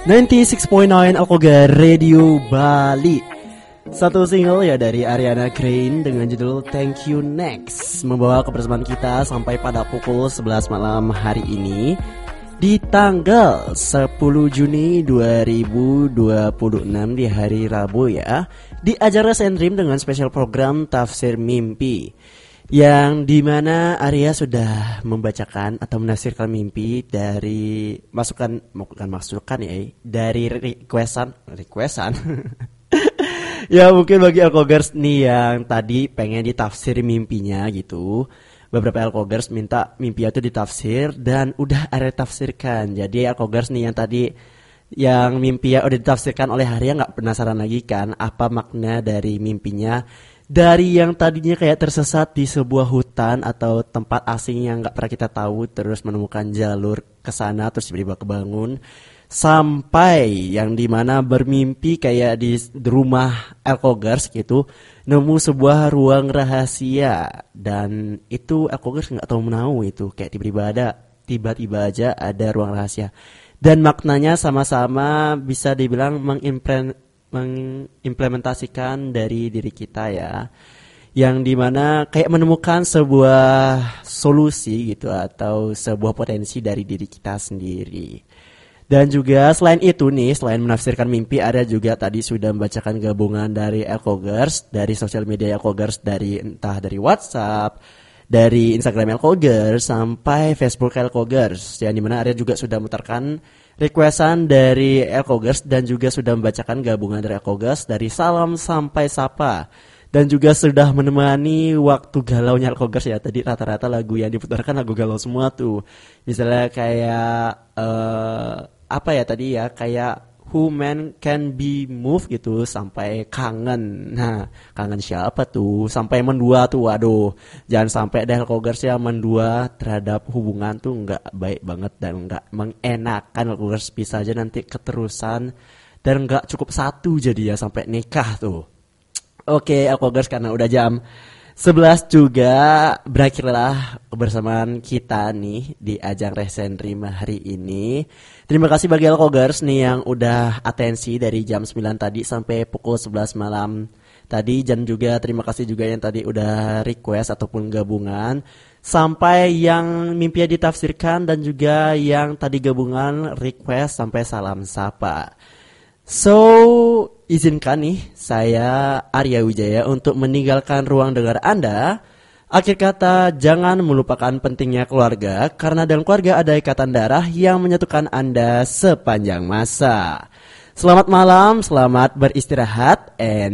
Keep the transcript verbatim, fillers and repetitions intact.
sembilan puluh enam koma sembilan Alkogar Radio Bali. Satu single ya dari Ariana Grande dengan judul Thank You Next membawa kebersamaan kita sampai pada pukul sebelas malam hari ini di tanggal sepuluh Juni dua ribu dua puluh enam di hari Rabu ya, di acara Sendrim dengan spesial program Tafsir Mimpi, yang dimana Arya sudah membacakan atau menafsirkan mimpi dari masukan, bukan masukan ya, dari requestan, requestan. Ya mungkin bagi Alkogers nih yang tadi pengen ditafsir mimpinya gitu, beberapa Alkogers minta mimpinya itu ditafsir dan udah Arya tafsirkan. Jadi Alkogers nih yang tadi yang mimpinya udah ditafsirkan oleh Arya nggak penasaran lagi kan apa makna dari mimpinya. Dari yang tadinya kayak tersesat di sebuah hutan atau tempat asing yang gak pernah kita tahu, terus menemukan jalur ke sana terus tiba-tiba kebangun, sampai yang dimana bermimpi kayak di rumah Alkogers gitu, nemu sebuah ruang rahasia, dan itu Alkogers gak tahu menau itu kayak tiba-tiba ada, tiba-tiba aja ada ruang rahasia, dan maknanya sama-sama bisa dibilang mengimpren mengimplementasikan dari diri kita ya, yang dimana kayak menemukan sebuah solusi gitu atau sebuah potensi dari diri kita sendiri. Dan juga selain itu nih, selain menafsirkan mimpi, ada juga tadi sudah membacakan gabungan dari Alkogers, dari sosial media Alkogers, dari entah dari WhatsApp, dari Instagram Alkogers sampai Facebook Alkogers, yang dimana Arya juga sudah mutarkan requestan dari Alkogers dan juga sudah membacakan gabungan dari Alkogers dari salam sampai sapa, dan juga sudah menemani waktu galaunya Alkogers ya. Tadi rata-rata lagu yang diputarkan lagu galau semua tuh, misalnya kayak uh, apa ya tadi ya, kayak Who Man Can Be Moved gitu, sampai kangen. Nah, kangen siapa tuh? Sampai mendua tuh, waduh. Jangan sampai deh Alkogers ya mendua terhadap hubungan tuh nggak baik banget dan nggak mengenakan. Alkogers bisa aja nanti keterusan dan nggak cukup satu jadi ya sampai nikah tuh. Oke, Alkogers, karena udah jam sebelas juga berakhirlah kebersamaan kita nih di ajang Resendrim hari ini. Terima kasih bagi Alkogers nih yang udah atensi dari jam sembilan tadi sampai pukul sebelas malam tadi, dan juga terima kasih juga yang tadi udah request ataupun gabungan, sampai yang mimpinya ditafsirkan dan juga yang tadi gabungan request sampai salam sapa. So, izinkan nih saya Arya Wijaya untuk meninggalkan ruang dengar Anda. Akhir kata, jangan melupakan pentingnya keluarga, karena dalam keluarga ada ikatan darah yang menyatukan Anda sepanjang masa. Selamat malam, selamat beristirahat, and